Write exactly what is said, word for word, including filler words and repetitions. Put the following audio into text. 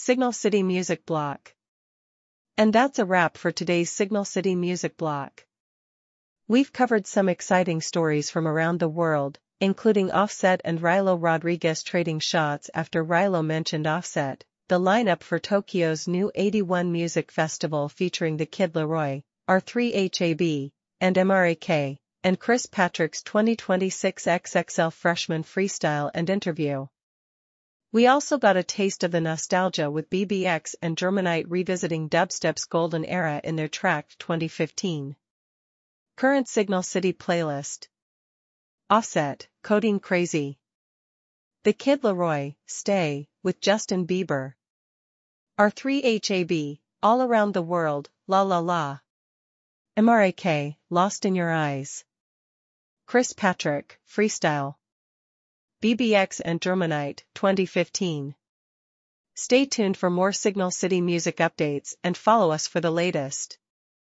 Signal City Music Block. And that's a wrap for today's Signal City Music Block. We've covered some exciting stories from around the world, including Offset and Rylo Rodriguez trading shots after Rylo mentioned Offset, the lineup for Tokyo's new eighty-one Music Festival featuring The Kid Laroi, R three H A B, and M R A K, and Chris Patrick's twenty twenty-six X X L Freshman Freestyle and Interview. We also got a taste of the nostalgia with B B X and Germanite revisiting dubstep's golden era in their track twenty fifteen. Current Signal City playlist. Offset, Codeine Crazy. The Kid Laroi, Stay, with Justin Bieber. R three H A B, All Around the World, La La La. M R A K, Lost in Your Eyes. Chris Patrick, Freestyle. B B X and Germanite, twenty fifteen. Stay tuned for more Signal City music updates and follow us for the latest.